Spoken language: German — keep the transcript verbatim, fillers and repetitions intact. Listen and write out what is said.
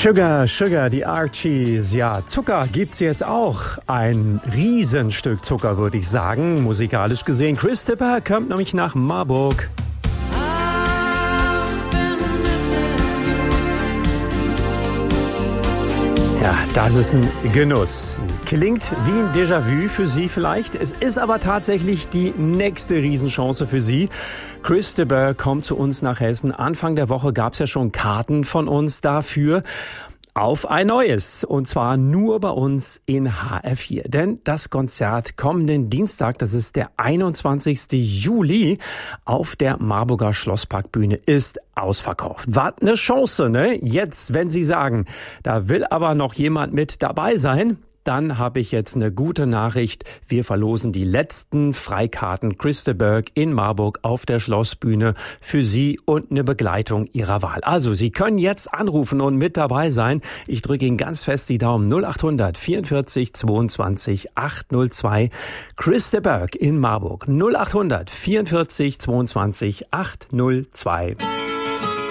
Sugar, Sugar, die Archies. Ja, Zucker gibt's jetzt auch. Ein Riesenstück Zucker, würde ich sagen, musikalisch gesehen. Chris Stipper kommt nämlich nach Marburg. Ja, das ist ein Genuss. Klingt wie ein Déjà-vu für Sie vielleicht. Es ist aber tatsächlich die nächste Riesenchance für Sie. Chris Stipper kommt zu uns nach Hessen. Anfang der Woche gab es ja schon Karten von uns dafür. Auf ein neues. Und zwar nur bei uns in H R vier. Denn das Konzert kommenden Dienstag, das ist der einundzwanzigsten Juli, auf der Marburger Schlossparkbühne ist ausverkauft. Was eine Chance, ne? Jetzt, wenn Sie sagen, da will aber noch jemand mit dabei sein, dann habe ich jetzt eine gute Nachricht. Wir verlosen die letzten Freikarten Chris Stipper in Marburg auf der Schlossbühne für Sie und eine Begleitung Ihrer Wahl. Also, Sie können jetzt anrufen und mit dabei sein. Ich drücke Ihnen ganz fest die Daumen. null acht hundert vierundvierzig zweiundzwanzig achthundertzwei. Chris Stipper in Marburg. null acht hundert vierundvierzig zweiundzwanzig achthundertzwei.